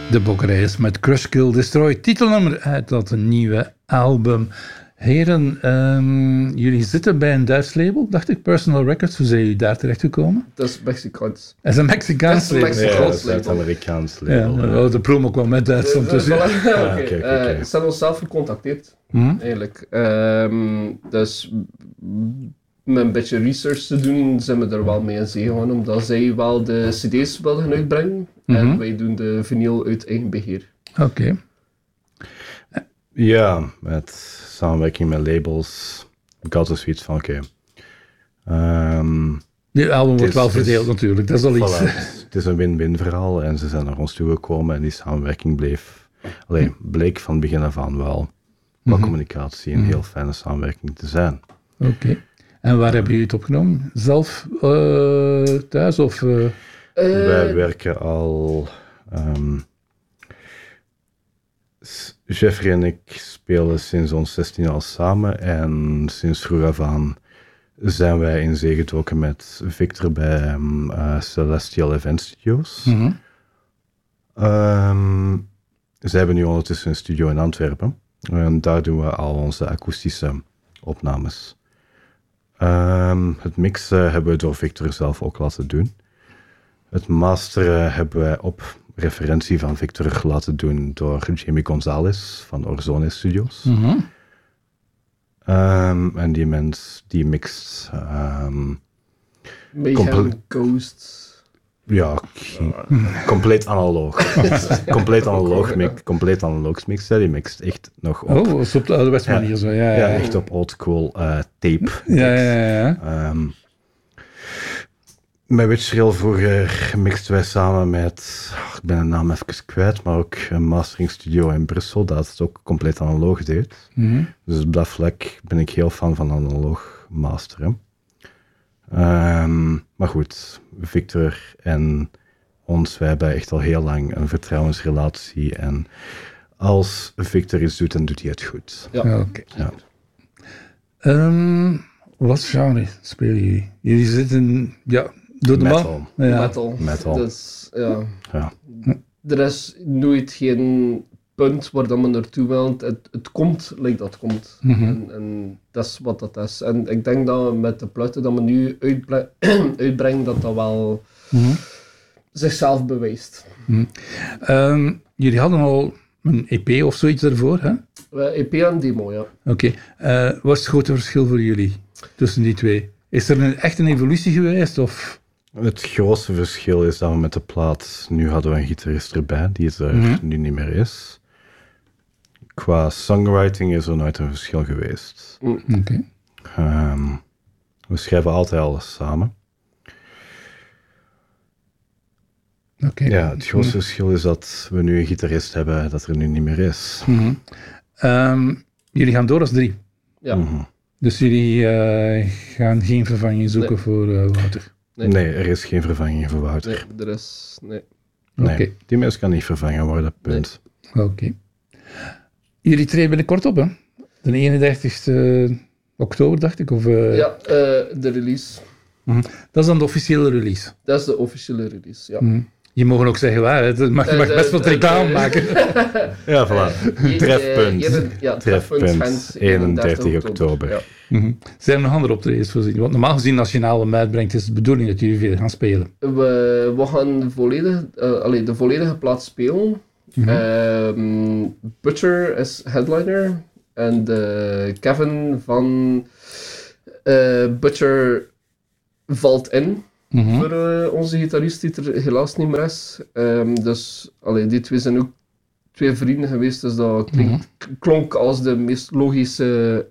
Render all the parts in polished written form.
De Bokkerijs met Crush Kill Destroy, titelnummer uit dat nieuwe album. Heren, jullie zitten bij een Duits label, dacht ik, Personal Records. Hoe zijn jullie daar terecht gekomen? Dat is Mexicaans. Dat is een Mexicaans label. Ja, dat is een Amerikaans label. Ja, de promo kwam met Duitsland tussen. Ze hebben ons zelf gecontacteerd, eigenlijk. Dus met een beetje research te doen, zijn we er wel mee in zee gegaan, omdat zij wel de cd's wilden uitbrengen. En wij doen de vinyl uit eigen beheer. Oké. Ja, met samenwerking met labels. Ik had dus zoiets van, oké. Het album wordt wel verdeeld natuurlijk, dat is al iets. Voilà, het is een win-win verhaal en ze zijn naar ons toegekomen en die samenwerking bleek van begin af aan wel communicatie en heel fijne samenwerking te zijn. Oké. En waar hebben jullie het opgenomen? Zelf thuis of... Wij werken al... Jeffrey en ik spelen sinds ons 16 al samen en sinds vroeg af aan zijn wij in zee getrokken met Victor bij Celestial Event Studios. Zij hebben nu ondertussen een studio in Antwerpen en daar doen we al onze akoestische opnames. Het mixen hebben we door Victor zelf ook laten doen. Het masteren hebben wij op referentie van Victor laten doen door Jamie Gonzalez van Orzone Studios. En die mens die mixt... Mayhem Ghosts. Ja, compleet analoog. compleet analoog mixen. Die mixt echt nog op... Oh, op de ouderwetse manier zo. Ja, echt op oldschool tape. Ja. Met Witchrill vroeger mixten wij samen met... ik ben de naam even kwijt, maar ook een mastering studio in Brussel dat het ook compleet analoog deed. Dus op dat vlak ben ik heel fan van analoog masteren. Maar goed, Victor en ons, wij hebben echt al heel lang een vertrouwensrelatie. En als Victor iets doet, dan doet hij het goed. Ja. Oké. Wat genre spelen jullie? Jullie zitten... door de metal. Metal. Dus, er is nooit geen punt waar dat men naartoe wil. Het komt like dat komt. En dat is wat dat is. En ik denk dat met de platen dat we nu uitbrengen, dat wel zichzelf bewijst. Jullie hadden al een EP of zoiets ervoor, hè? EP en demo, ja. Oké. Wat is het grote verschil voor jullie tussen die twee? Is er echt een evolutie geweest, of... Het grootste verschil is dat we met de plaat... Nu hadden we een gitarist erbij, die er nu niet meer is. Qua songwriting is er nooit een verschil geweest. Oké. We schrijven altijd alles samen. Oké. Ja, het grootste verschil is dat we nu een gitarist hebben dat er nu niet meer is. Jullie gaan door als 3. Ja. Dus jullie gaan geen vervanging zoeken voor Wouter? Nee, er is geen vervanging voor Wouter. Nee, er is... Nee. Okay. Die mens kan niet vervangen worden, punt. Oké. Jullie treden binnenkort op, hè? De 31ste oktober, dacht ik? Of, Ja, de release. Dat is dan de officiële release? Dat is de officiële release, ja. Je mag ook zeggen waar, hè? Je mag best wel reclame maken. Ja, voilà. Trefpunt, 31 oktober. Ja. Zijn er nog andere optredens voorzien? Want normaal gezien, als je een album uitbrengt, is het de bedoeling dat jullie veel gaan spelen. We gaan de volledige plaat spelen. Butcher is headliner. En Kevin van Butcher valt in. Voor onze gitarist die er helaas niet meer is. Dus die twee zijn ook twee vrienden geweest, dus dat klonk als de meest logische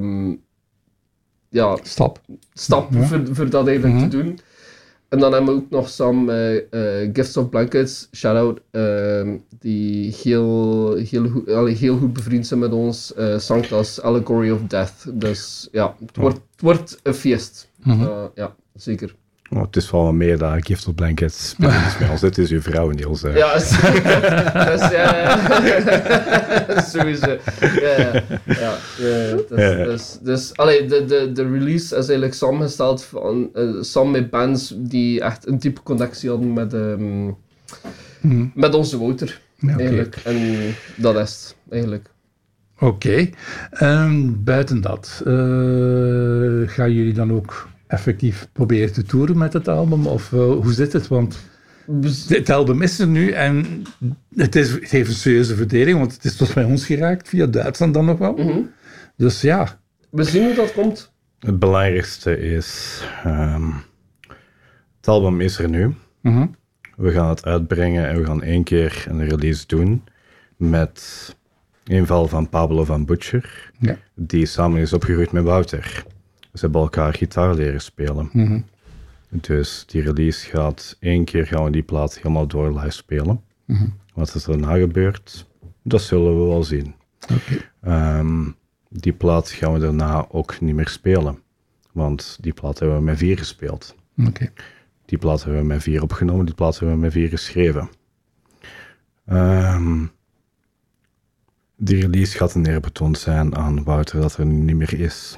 stap voor dat eigenlijk te doen. En dan hebben we ook nog samen Gifts of Blankets, shout-out, die heel goed bevriend zijn met ons, Sanctas Allegory of Death. Dus ja, het wordt een feest. Ja, zeker. Oh, het is wel wat meer dan Gift of Blankets. Het is uw vrouw, Niels. Ja, sowieso. Dus de release is eigenlijk samengesteld van, samen met bands die echt een diepe connectie hadden met onze Wouter, eigenlijk. En dat is het, eigenlijk. Oké. Buiten dat, gaan jullie dan ook effectief proberen te toeren met het album? Of hoe zit het? Want het album is er nu en het heeft een serieuze verdeling, want het is tot bij ons geraakt, via Duitsland dan nog wel. Dus ja. We zien hoe dat komt. Het belangrijkste is, het album is er nu. We gaan het uitbrengen en we gaan 1 keer een release doen met inval van Pablo van Butcher, die samen is opgegroeid met Wouter. Ze hebben elkaar gitaar leren spelen. Dus die release gaat 1 keer gaan we die plaat helemaal door live spelen. Wat er daarna gebeurt, dat zullen we wel zien. Die plaat gaan we daarna ook niet meer spelen. Want die plaat hebben we met 4 gespeeld. Die plaat hebben we met 4 opgenomen, die plaat hebben we met 4 geschreven. Die release gaat een eerbetoon zijn aan Wouter dat er niet meer is.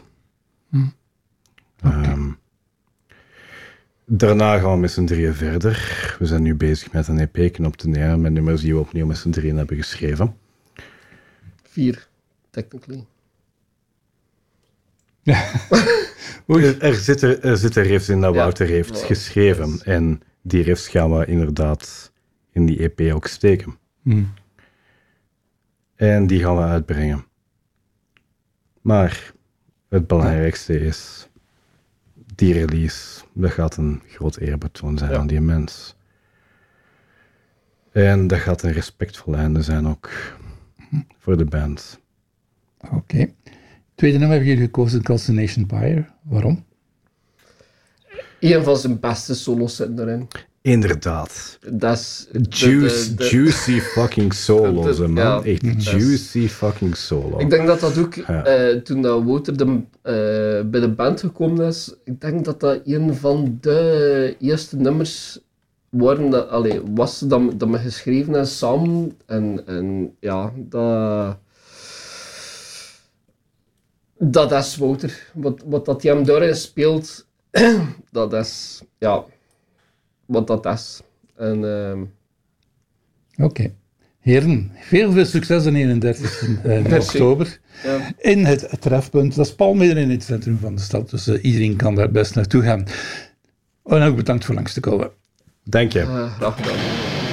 Daarna gaan we met z'n drieën verder. We zijn nu bezig met een EP op te nemen met nummers die we opnieuw met z'n drieën hebben geschreven. 4, technically. Er zitten riffs in dat Wouter heeft geschreven. En die riffs gaan we inderdaad in die EP ook steken. En die gaan we uitbrengen. Maar het belangrijkste is, die release, dat gaat een groot eerbetoon zijn aan die mens. En dat gaat een respectvol einde zijn ook voor de band. Oké. Tweede nummer hebben jullie gekozen, Constellation Pyre. Waarom? Een van zijn beste solos zit erin. Inderdaad. Dat is... Juicy fucking solos, man. Ja, echt juicy fucking solo. Ik denk dat dat ook, toen dat Wouter bij de band gekomen is, ik denk dat dat een van de eerste nummers waren dat we geschreven hebben samen. En ja, dat is Wouter. Wat dat hij hem daarin speelt, dat is, ja, wat dat is. Oké. Heren, veel succes de 31 oktober. Ja. In het trefpunt. Dat is pal midden in het centrum van de stad. Dus iedereen kan daar best naartoe gaan. En ook bedankt voor langs te komen. Dank je. Graag gedaan.